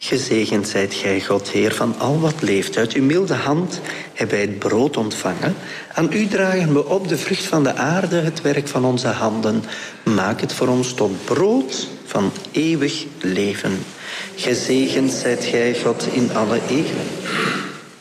Gezegend zijt gij, God, Heer van al wat leeft. Uit uw milde hand hebben wij het brood ontvangen. Aan u dragen we op de vrucht van de aarde, het werk van onze handen. Maak het voor ons tot brood van eeuwig leven. Gezegend zijt gij, God, in alle eeuwen.